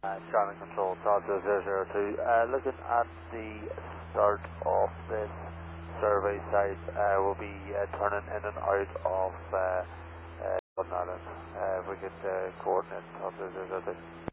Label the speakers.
Speaker 1: Charlie Control, Delta 002. Looking at the start of this survey site, we'll be turning in and out of Dublin Island. If we could coordinate Delta 002.